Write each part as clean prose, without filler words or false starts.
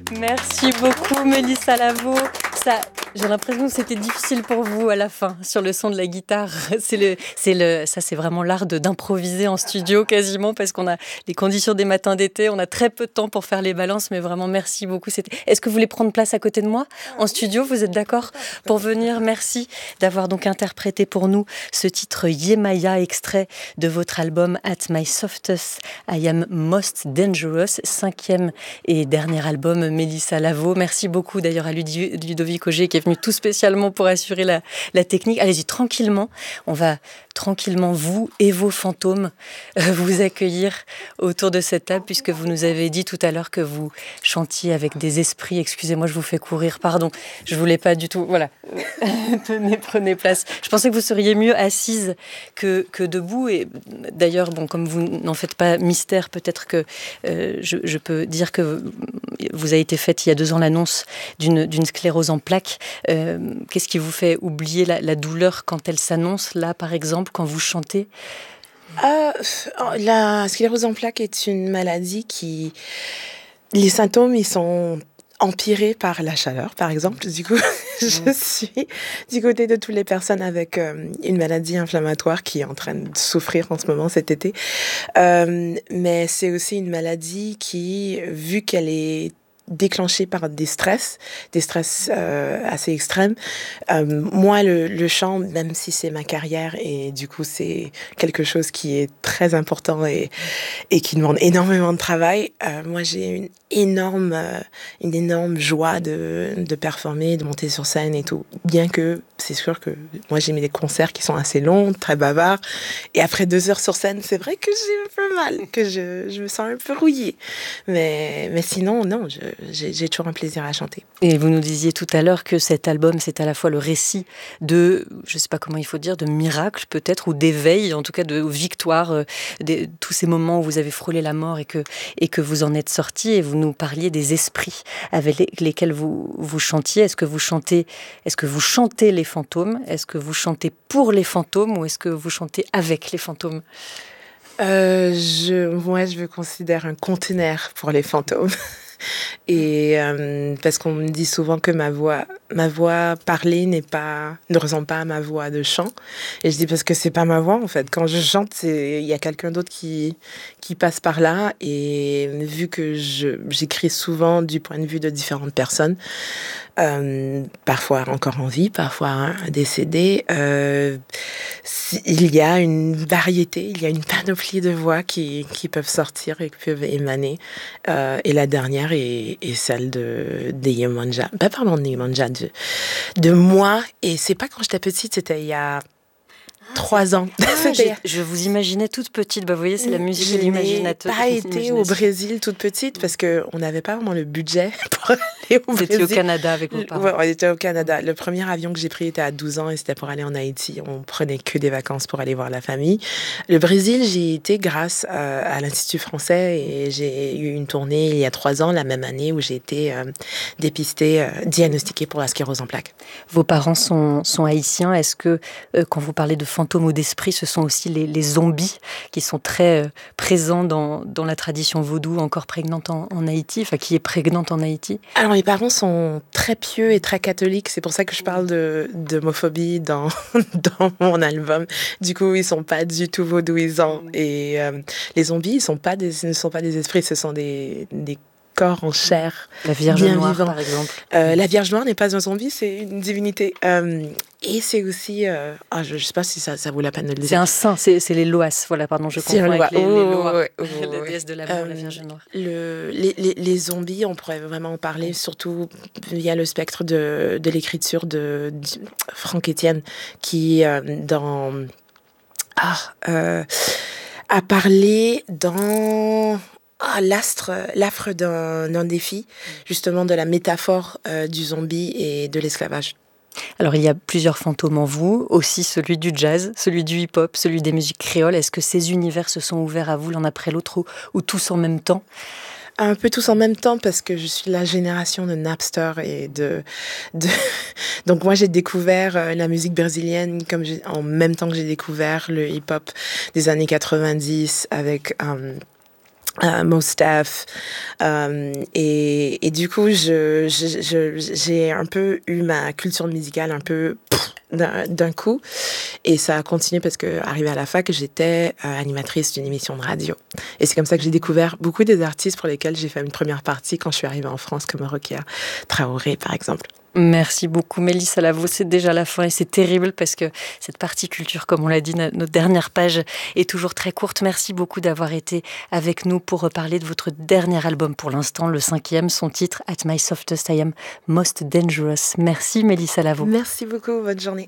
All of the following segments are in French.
Merci beaucoup, Mélissa Lavo. Ça, j'ai l'impression que c'était difficile pour vous à la fin sur le son de la guitare. Ça, c'est vraiment l'art d'improviser en studio quasiment parce qu'on a les conditions des matins d'été, on a très peu de temps pour faire les balances, mais vraiment merci beaucoup. Est-ce que vous voulez prendre place à côté de moi en studio? Vous êtes d'accord pour venir? Merci d'avoir donc interprété pour nous ce titre Yemaya, extrait de votre album At My Softest, I Am Most Dangerous, 5e et dernier album Mélissa Lavo. Merci beaucoup d'ailleurs à Ludovic Auger qui est venu tout spécialement pour assurer la technique. Allez-y tranquillement, on va tranquillement vous et vos fantômes vous accueillir autour de cette table puisque vous nous avez dit tout à l'heure que vous chantiez avec des esprits. Excusez-moi, je vous fais courir, pardon, je voulais pas du tout. Voilà, prenez place. Je pensais que vous seriez mieux assise que debout et d'ailleurs, bon, comme vous n'en faites pas mystère, peut-être que je peux dire que vous avez été faite il y a 2 ans l'annonce d'une sclérose en plaques. Qu'est-ce qui vous fait oublier la douleur quand elle s'annonce, là, par exemple, quand vous chantez? La sclérose en plaques est une maladie les symptômes, ils sont empirés par la chaleur, par exemple. Du coup, je suis du côté de toutes les personnes avec une maladie inflammatoire qui est en train de souffrir en ce moment cet été. Mais c'est aussi une maladie qui, vu qu'elle est déclenchée par des stress assez extrêmes. Moi, le chant, même si c'est ma carrière et du coup c'est quelque chose qui est très important et qui demande énormément de travail, moi j'ai une énorme joie de performer, de monter sur scène et tout. Bien que c'est sûr que moi j'ai mis des concerts qui sont assez longs, très bavards, et après 2 heures sur scène, c'est vrai que j'ai un peu mal, que je me sens un peu rouillée. Mais sinon, non, j'ai toujours un plaisir à chanter. Et vous nous disiez tout à l'heure que cet album, c'est à la fois le récit de, je ne sais pas comment il faut dire, de miracles peut-être, ou d'éveil, en tout cas de victoire, tous ces moments où vous avez frôlé la mort et que vous en êtes sorti, et vous nous parliez des esprits avec lesquels vous chantiez. Est-ce que vous chantez les fantômes? Est-ce que vous chantez pour les fantômes ou est-ce que vous chantez avec les fantômes? Moi, je me considère un conteneur pour les fantômes. Et parce qu'on me dit souvent que ma voix parlée ne ressemble pas à ma voix de chant. Et je dis parce que c'est pas ma voix en fait. Quand je chante, il y a quelqu'un d'autre qui passe par là. Et vu que j'écris souvent du point de vue de différentes personnes, parfois encore en vie, parfois décédées, il y a une variété, il y a une panoplie de voix qui peuvent sortir et qui peuvent émaner. Et la dernière est celle de Yemanja. Pardon, de Yemanja, de moi. Et c'est pas quand j'étais petite, c'était il y a 3 ans. Je vous imaginais toute petite. Vous voyez, c'est la musique de l'imaginateur. Je n'ai pas été au Brésil toute petite parce qu'on n'avait pas vraiment le budget pour aller au Brésil. Vous étiez au Canada avec vos parents. Ouais, on était au Canada. Le premier avion que j'ai pris était à 12 ans et c'était pour aller en Haïti. On prenait que des vacances pour aller voir la famille. Le Brésil, j'y étais grâce à l'Institut français et j'ai eu une tournée il y a 3 ans, la même année où j'ai été dépistée, diagnostiquée pour la sclérose en plaques. Vos parents sont haïtiens. Est-ce que quand vous parlez de fantômes ou d'esprits, ce sont aussi les zombies qui sont très présents dans la tradition vaudou, encore prégnante en Haïti, enfin qui est prégnante en Haïti? Alors mes parents sont très pieux et très catholiques, c'est pour ça que je parle d'homophobie dans mon album. Du coup, ils sont pas du tout vaudouisants et les zombies, ne sont pas des esprits, ce sont des corps en chair. La Vierge bien Noire, vivant. par exemple. La Vierge Noire n'est pas un zombie, c'est une divinité. Et c'est aussi... je ne sais pas si ça vaut la peine de le dire. C'est un saint, c'est les Loas. Voilà, pardon, je confonds avec les Loas. La déesse de l'amour, la Vierge Noire. Les zombies, on pourrait vraiment en parler, surtout via le spectre de l'écriture de Franck Etienne, qui a parlé dans... l'affre d'un défi, justement de la métaphore du zombie et de l'esclavage. Alors, il y a plusieurs fantômes en vous, aussi celui du jazz, celui du hip-hop, celui des musiques créoles. Est-ce que ces univers se sont ouverts à vous l'un après l'autre ou tous en même temps? Un peu tous en même temps parce que je suis la génération de Napster et donc moi j'ai découvert la musique brésilienne en même temps que j'ai découvert le hip-hop des années 90 avec Mos Def. Et du coup, j'ai un peu eu ma culture musicale un peu d'un coup. Et ça a continué parce que, arrivée à la fac, j'étais animatrice d'une émission de radio. Et c'est comme ça que j'ai découvert beaucoup des artistes pour lesquels j'ai fait une première partie quand je suis arrivée en France, comme Rokia Traoré, par exemple. Merci beaucoup Mélissa Lavo, c'est déjà la fin et c'est terrible parce que cette partie culture, comme on l'a dit, notre dernière page est toujours très courte. Merci beaucoup d'avoir été avec nous pour parler de votre dernier album pour l'instant, le 5e, son titre At My Softest I Am Most Dangerous. Merci Mélissa Lavo. Merci beaucoup, bonne journée.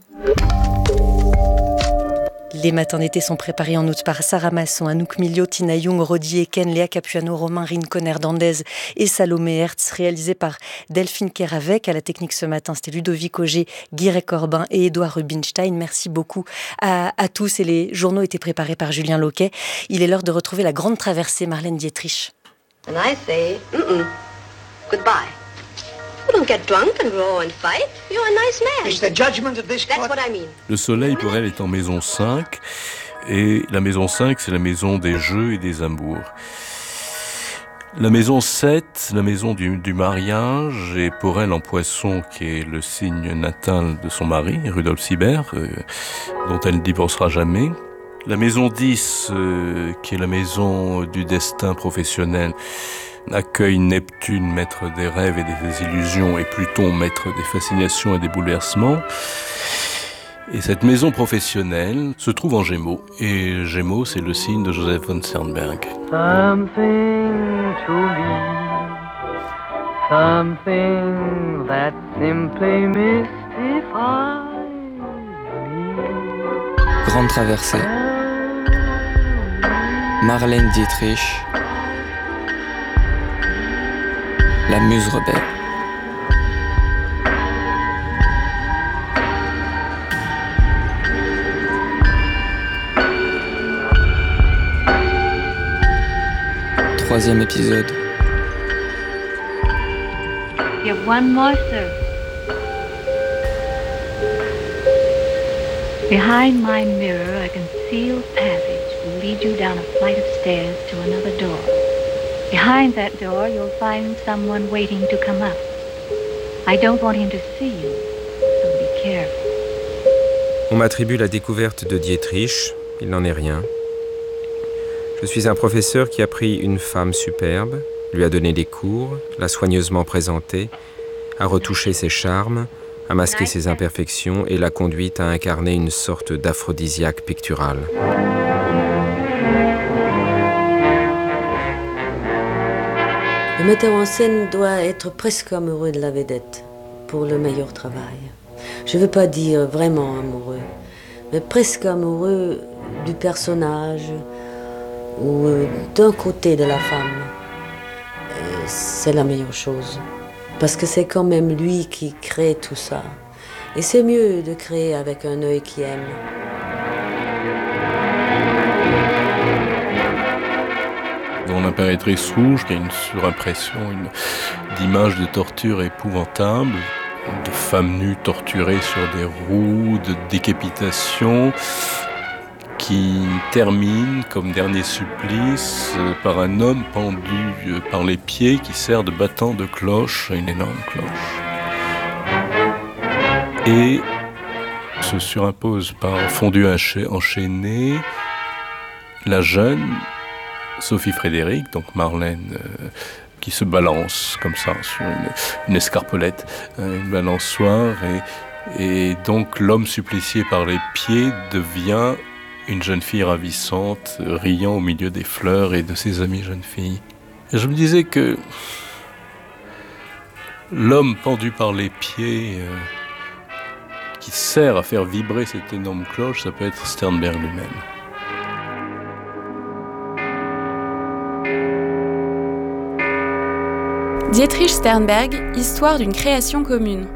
Les matins d'été sont préparés en août par Sarah Masson, Anouk Milio, Tina Young, Rodi Eken, Léa Capuano, Romain Rincon Hernandez et Salomé Hertz, réalisé par Delphine Keravec. À la technique ce matin, c'était Ludovic Auger, Guy Corbin et Édouard Rubinstein. Merci beaucoup à tous et les journaux étaient préparés par Julien Loquet. Il est l'heure de retrouver la grande traversée Marlène Dietrich. And I say, goodbye. You don't get drunk and row and fight. You're a nice man. It's the judgment of this court. That's what I mean. Le soleil pour elle est en maison 5 et la maison 5 c'est la maison des jeux et des amours. La maison 7, la maison du mariage, est pour elle en poisson qui est le signe natal de son mari, Rudolf Sibert, dont elle ne divorcera jamais. La maison 10, qui est la maison du destin professionnel, accueille Neptune, maître des rêves et des illusions, et Pluton, maître des fascinations et des bouleversements. Et cette maison professionnelle se trouve en Gémeaux. Et Gémeaux, c'est le signe de Joseph von Sternberg. Something to me, something that simply mystifies me. Grande traversée. Marlène Dietrich. La Muse rebelle. Troisième épisode. You have one more service. Behind my mirror, a concealed passage will lead you down a flight of stairs to another door. Behind that door, you'll find someone waiting to come up. I don't want him to see you, so be careful. On m'attribue la découverte de Dietrich, il n'en est rien. Je suis un professeur qui a pris une femme superbe, lui a donné des cours, l'a soigneusement présentée, a retouché ses charmes, a masqué ses imperfections et l'a conduite à incarner une sorte d'aphrodisiaque pictural. Le metteur en scène doit être presque amoureux de la vedette pour le meilleur travail. Je ne veux pas dire vraiment amoureux, mais presque amoureux du personnage ou d'un côté de la femme. C'est la meilleure chose, parce que c'est quand même lui qui crée tout ça. Et c'est mieux de créer avec un œil qui aime. Dans l'impératrice rouge, il y a une surimpression d'images de torture épouvantables, de femmes nues torturées sur des roues, de décapitation, qui termine comme dernier supplice par un homme pendu par les pieds qui sert de battant de cloche à une énorme cloche. Et se surimpose par fondu enchaîné la jeune Sophie Frédéric, donc Marlène, qui se balance comme ça sur une escarpolette, une balançoire, et donc l'homme supplicié par les pieds devient une jeune fille ravissante, riant au milieu des fleurs et de ses amies jeunes filles. Et je me disais que l'homme pendu par les pieds, qui sert à faire vibrer cette énorme cloche, ça peut être Sternberg lui-même. Dietrich Sternberg, histoire d'une création commune.